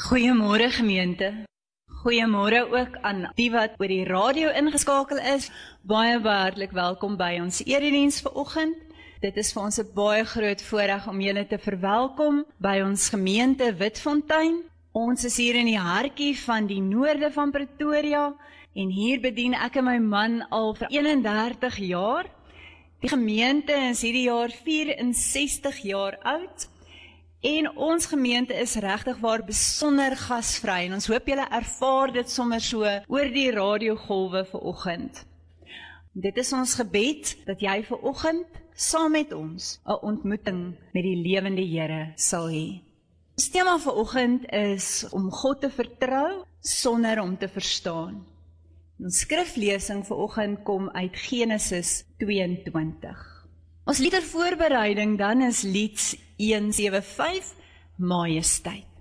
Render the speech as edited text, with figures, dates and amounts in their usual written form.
Goeiemôre gemeente. Goeiemôre ook aan die wat oor die radio ingeskakel is. Baie hartlik welkom by ons erediens vanoggend. Dit is vir ons 'n baie groot voorreg om julle te verwelkom by ons gemeente Witfontein. Ons is hier in die hartjie van die noorde van Pretoria en hier bedien ek en my man al vir 31 jaar. Die gemeente is hierdie jaar 64 jaar oud. En ons gemeente is regtig waar besonder gasvry en ons hoop julle ervaar dit sommer so oor die radiogolwe vanoggend. Dit is ons gebed dat jy vanoggend saam met ons 'n ontmoeting met die lewende Here sal hê. Ons tema vanoggend is om God te vertrou sonder om te verstaan. Ons skriflesing vanoggend kom uit Genesis 22. Ons lied ter voorbereiding dan is lied 175, Majesteit.